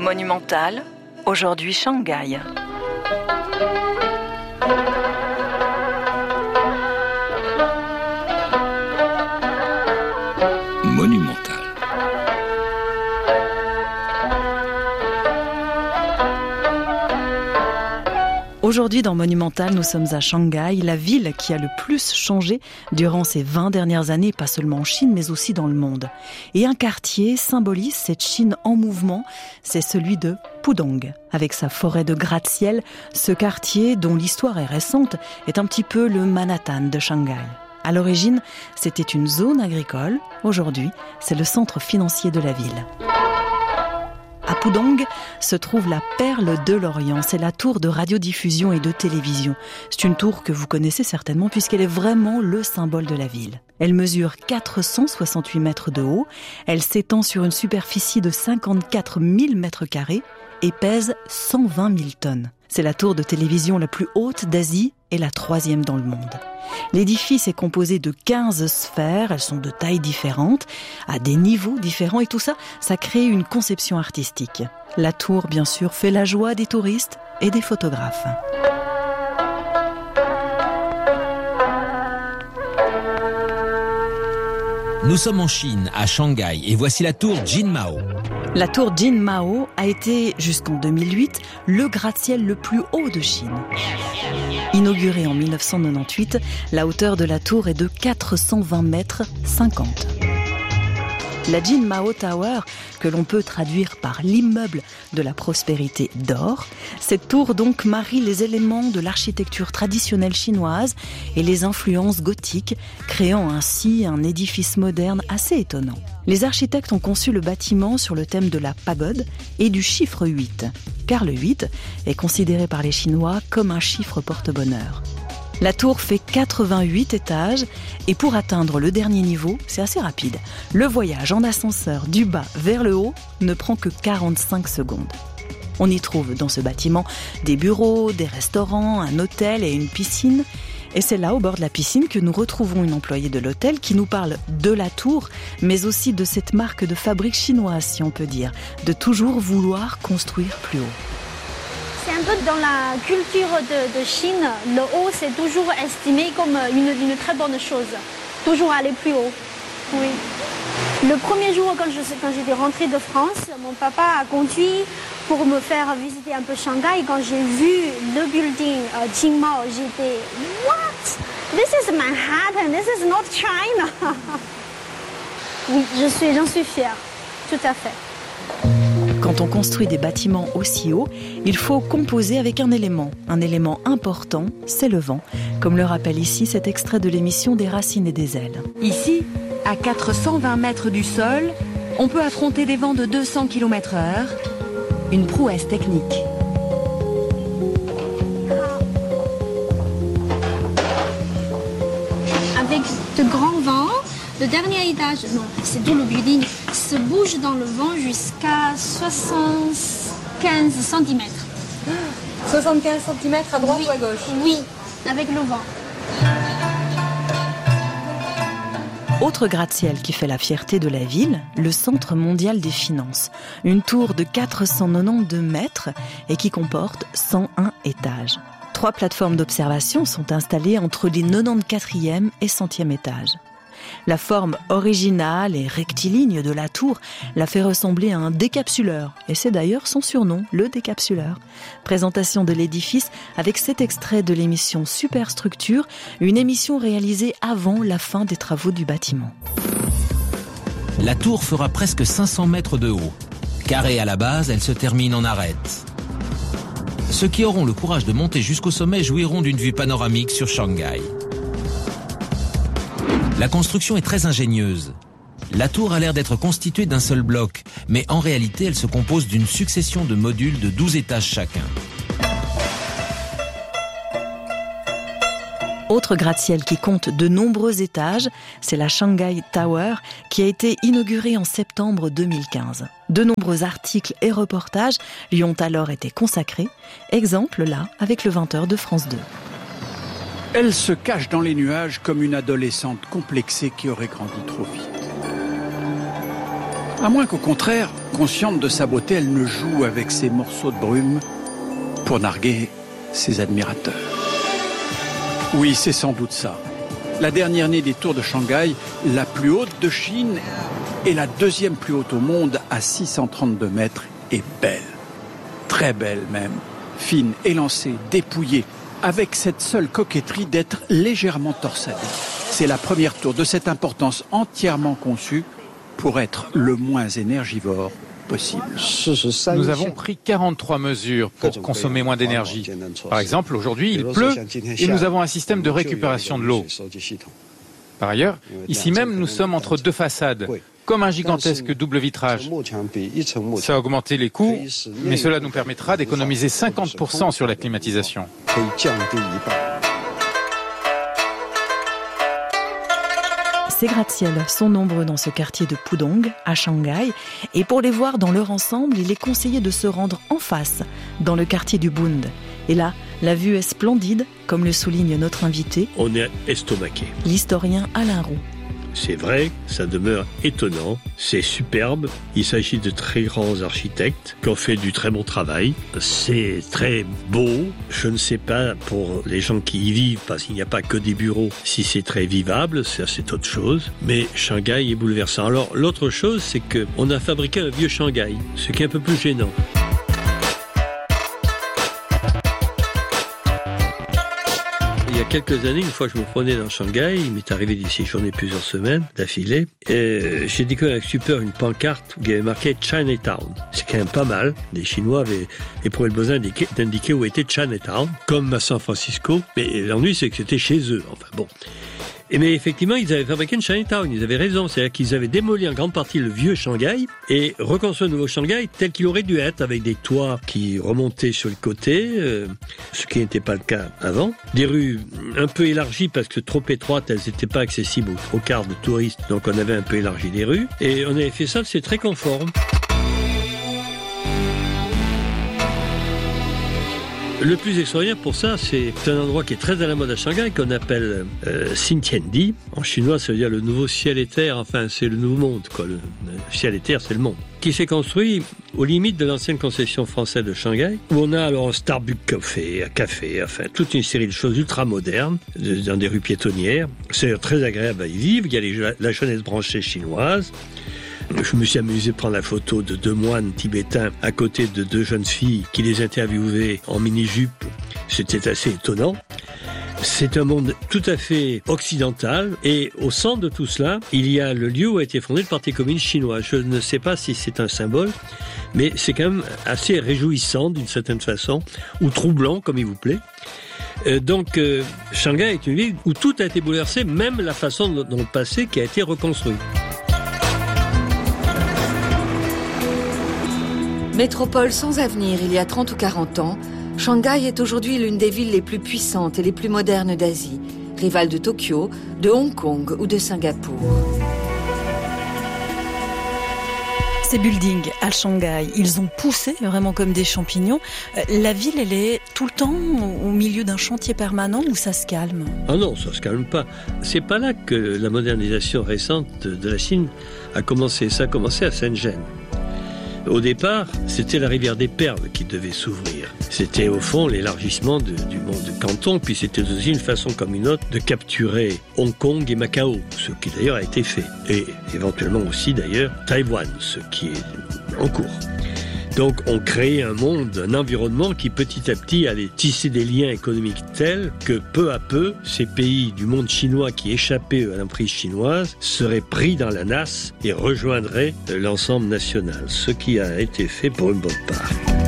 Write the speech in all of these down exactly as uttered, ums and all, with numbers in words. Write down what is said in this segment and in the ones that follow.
Monumental, aujourd'hui Shanghai. Monumental. Aujourd'hui dans Monumental, nous sommes à Shanghai, la ville qui a le plus changé durant ces vingt dernières années, pas seulement en Chine mais aussi dans le monde. Et un quartier symbolise cette Chine en mouvement, c'est celui de Pudong. Avec sa forêt de gratte-ciel, ce quartier, dont l'histoire est récente, est un petit peu le Manhattan de Shanghai. À l'origine, c'était une zone agricole. Aujourd'hui, c'est le centre financier de la ville. À Pudong se trouve la perle de l'Orient. C'est la tour de radiodiffusion et de télévision. C'est une tour que vous connaissez certainement puisqu'elle est vraiment le symbole de la ville. Elle mesure quatre cent soixante-huit mètres de haut. Elle s'étend sur une superficie de cinquante-quatre mille mètres carrés et pèse cent vingt mille tonnes. C'est la tour de télévision la plus haute d'Asie et la troisième dans le monde. L'édifice est composé de quinze sphères, elles sont de tailles différentes, à des niveaux différents et tout ça, ça crée une conception artistique. La tour, bien sûr, fait la joie des touristes et des photographes. Nous sommes en Chine, à Shanghai, et voici la tour Jinmao. La tour Jinmao a été, jusqu'en deux mille huit, le gratte-ciel le plus haut de Chine. Inaugurée en dix-neuf cent quatre-vingt-dix-huit, la hauteur de la tour est de quatre cent vingt mètres cinquante. La Jinmao Tower, que l'on peut traduire par l'immeuble de la prospérité d'or, cette tour donc marie les éléments de l'architecture traditionnelle chinoise et les influences gothiques, créant ainsi un édifice moderne assez étonnant. Les architectes ont conçu le bâtiment sur le thème de la pagode et du chiffre huit, car le huit est considéré par les Chinois comme un chiffre porte-bonheur. La tour fait quatre-vingt-huit étages et pour atteindre le dernier niveau, c'est assez rapide. Le voyage en ascenseur du bas vers le haut ne prend que quarante-cinq secondes. On y trouve dans ce bâtiment des bureaux, des restaurants, un hôtel et une piscine. Et c'est là, au bord de la piscine, que nous retrouvons une employée de l'hôtel qui nous parle de la tour, mais aussi de cette marque de fabrique chinoise, si on peut dire, de toujours vouloir construire plus haut. C'est un peu dans la culture de, de Chine, le haut c'est toujours estimé comme une, une très bonne chose. Toujours aller plus haut. Oui. Le premier jour quand, je, quand j'étais rentrée de France, mon papa a conduit pour me faire visiter un peu Shanghai. Quand j'ai vu le building euh, Jinmao, j'étais « What? This is Manhattan, this is not China !» Oui, je suis, j'en suis fière, tout à fait. Quand on construit des bâtiments aussi hauts, il faut composer avec un élément. Un élément important, c'est le vent, comme le rappelle ici cet extrait de l'émission Des racines et des ailes. Ici, à quatre cent vingt mètres du sol, on peut affronter des vents de deux cents kilomètres heure, une prouesse technique. Avec de grands vents, le dernier étage, non, c'est tout le building, se bouge dans le vent jusqu'à soixante-quinze centimètres. soixante-quinze centimètres à droite oui, ou à gauche? Oui, avec le vent. Autre gratte-ciel qui fait la fierté de la ville, le Centre mondial des finances. Une tour de quatre cent quatre-vingt-douze mètres et qui comporte cent un étages. Trois plateformes d'observation sont installées entre les quatre-vingt-quatrième et centième étages. La forme originale et rectiligne de la tour la fait ressembler à un décapsuleur. Et c'est d'ailleurs son surnom, le décapsuleur. Présentation de l'édifice avec cet extrait de l'émission Superstructure, une émission réalisée avant la fin des travaux du bâtiment. La tour fera presque cinq cents mètres de haut. Carrée à la base, elle se termine en arête. Ceux qui auront le courage de monter jusqu'au sommet jouiront d'une vue panoramique sur Shanghai. La construction est très ingénieuse. La tour a l'air d'être constituée d'un seul bloc, mais en réalité, elle se compose d'une succession de modules de douze étages chacun. Autre gratte-ciel qui compte de nombreux étages, c'est la Shanghai Tower qui a été inaugurée en septembre deux mille quinze. De nombreux articles et reportages lui ont alors été consacrés. Exemple là, avec le vingt heures de France deux. Elle se cache dans les nuages comme une adolescente complexée qui aurait grandi trop vite. À moins qu'au contraire, consciente de sa beauté, elle ne joue avec ces morceaux de brume pour narguer ses admirateurs. Oui, c'est sans doute ça. La dernière née des tours de Shanghai, la plus haute de Chine et la deuxième plus haute au monde à six cent trente-deux mètres, est belle. Très belle même. Fine, élancée, dépouillée, avec cette seule coquetterie d'être légèrement torsadée. C'est la première tour de cette importance entièrement conçue pour être le moins énergivore possible. Nous avons pris quarante-trois mesures pour consommer moins d'énergie. Par exemple, aujourd'hui, il pleut et nous avons un système de récupération de l'eau. Par ailleurs, ici même, nous sommes entre deux façades, comme un gigantesque double vitrage. Ça a augmenté les coûts, mais cela nous permettra d'économiser cinquante pour cent sur la climatisation. Ces gratte-ciels sont nombreux dans ce quartier de Pudong, à Shanghai. Et pour les voir dans leur ensemble, il est conseillé de se rendre en face, dans le quartier du Bund. Et là, la vue est splendide, comme le souligne notre invité. On est estomaqué. L'historien Alain Roux. C'est vrai, ça demeure étonnant, c'est superbe, il s'agit de très grands architectes qui ont fait du très bon travail, c'est très beau, je ne sais pas pour les gens qui y vivent, parce qu'il n'y a pas que des bureaux, si c'est très vivable, ça c'est autre chose, mais Shanghai est bouleversant. Alors l'autre chose, c'est qu'on a fabriqué un vieux Shanghai, ce qui est un peu plus gênant. Il y a quelques années, une fois que je me promenais dans Shanghai, il m'est arrivé d'y séjourner plusieurs semaines d'affilée, et j'ai découvert avec stupeur une pancarte où il y avait marqué Chinatown. C'est quand même pas mal. Les Chinois avaient éprouvé le besoin d'indiquer où était Chinatown, comme à San Francisco, mais l'ennui c'est que c'était chez eux. Enfin bon. Et mais effectivement, ils avaient fabriqué une Chinatown, ils avaient raison, c'est-à-dire qu'ils avaient démoli en grande partie le vieux Shanghai et reconstruit un nouveau Shanghai tel qu'il aurait dû être, avec des toits qui remontaient sur le côté, euh, ce qui n'était pas le cas avant. Des rues un peu élargies parce que trop étroites, elles n'étaient pas accessibles aux, aux quarts de touristes, donc on avait un peu élargi les rues. Et on avait fait ça, c'est très conforme. Le plus extraordinaire pour ça, c'est un endroit qui est très à la mode à Shanghai, qu'on appelle euh, Xintiandi. En chinois, ça veut dire le nouveau ciel et terre, enfin c'est le nouveau monde, quoi. Le, le ciel et terre, c'est le monde. Qui s'est construit aux limites de l'ancienne concession française de Shanghai, où on a alors un Starbucks café, un café, enfin toute une série de choses ultra modernes, dans des rues piétonnières. C'est très agréable à y vivre, il y a les, la jeunesse branchée chinoise. Je me suis amusé à prendre la photo de deux moines tibétains à côté de deux jeunes filles qui les interviewaient en mini-jupe. C'était assez étonnant. C'est un monde tout à fait occidental et au centre de tout cela, il y a le lieu où a été fondé le Parti communiste chinois. Je ne sais pas si c'est un symbole, mais c'est quand même assez réjouissant d'une certaine façon, ou troublant comme il vous plaît. Euh, donc euh, Shanghai est une ville où tout a été bouleversé, même la façon dont le passé qui a été reconstruit. Métropole sans avenir il y a trente ou quarante ans, Shanghai est aujourd'hui l'une des villes les plus puissantes et les plus modernes d'Asie, rivale de Tokyo, de Hong Kong ou de Singapour. Ces buildings à Shanghai, ils ont poussé vraiment comme des champignons. La ville, elle est tout le temps au milieu d'un chantier permanent où ça se calme? Ah non, ça se calme pas. C'est pas là que la modernisation récente de la Chine a commencé. Ça a commencé à Shenzhen. Au départ, c'était la rivière des Perles qui devait s'ouvrir. C'était au fond l'élargissement de, du monde de Canton, puis c'était aussi une façon comme une autre de capturer Hong Kong et Macao, ce qui d'ailleurs a été fait. Et éventuellement aussi d'ailleurs Taïwan, ce qui est en cours. Donc on crée un monde, un environnement qui petit à petit allait tisser des liens économiques tels que peu à peu, ces pays du monde chinois qui échappaient à l'emprise chinoise seraient pris dans la nasse et rejoindraient l'ensemble national, ce qui a été fait pour une bonne part.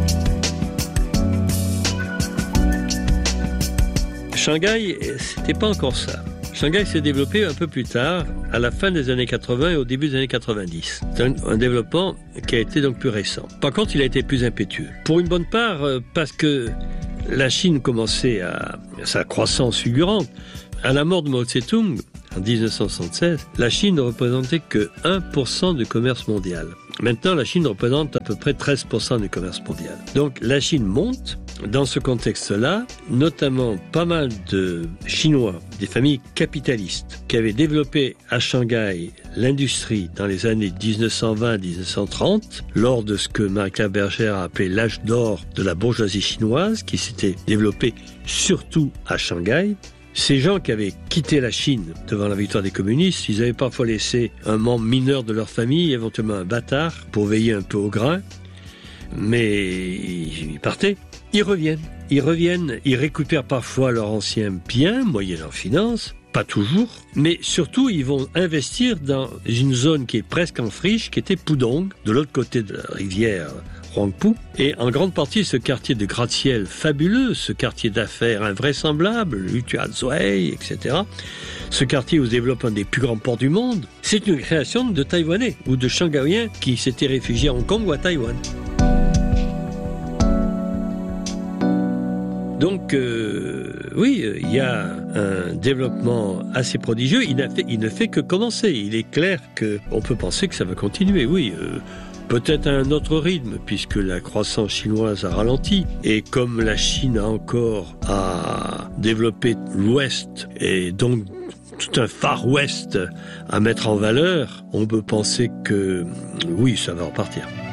Shanghai, c'était pas encore ça. Shanghai s'est développé un peu plus tard, à la fin des années quatre-vingts et au début des années quatre-vingt-dix. C'est un, un développement qui a été donc plus récent. Par contre, il a été plus impétueux. Pour une bonne part, parce que la Chine commençait à, à sa croissance fulgurante. À la mort de Mao Tse-tung, en dix-neuf cent soixante-seize, la Chine ne représentait que un pour cent du commerce mondial. Maintenant, la Chine représente à peu près treize pour cent du commerce mondial. Donc, la Chine monte dans ce contexte-là, notamment pas mal de Chinois, des familles capitalistes, qui avaient développé à Shanghai l'industrie dans les années dix-neuf cent vingt à dix-neuf cent trente, lors de ce que Marie-Claire Bergère a appelé l'âge d'or de la bourgeoisie chinoise, qui s'était développé surtout à Shanghai. Ces gens qui avaient quitté la Chine devant la victoire des communistes, ils avaient parfois laissé un membre mineur de leur famille, éventuellement un bâtard, pour veiller un peu au grain. Mais ils partaient, ils reviennent. Ils reviennent, ils récupèrent parfois leurs anciens biens, moyennant finances, pas toujours, mais surtout ils vont investir dans une zone qui est presque en friche, qui était Pudong, de l'autre côté de la rivière Huangpu. Et en grande partie, ce quartier de gratte-ciel fabuleux, ce quartier d'affaires invraisemblable, Lutuan-Zhuai, et cetera, ce quartier où se développe un des plus grands ports du monde, c'est une création de Taïwanais ou de Shanghaïens qui s'étaient réfugiés à Hong Kong ou à Taïwan. Donc, euh, oui, il y a un développement assez prodigieux. Il, a fait, il ne fait que commencer. Il est clair qu'on peut penser que ça va continuer, oui. Euh, peut-être à un autre rythme, puisque la croissance chinoise a ralenti. Et comme la Chine a encore à développer l'Ouest, et donc tout un Far West à mettre en valeur, on peut penser que, oui, ça va repartir.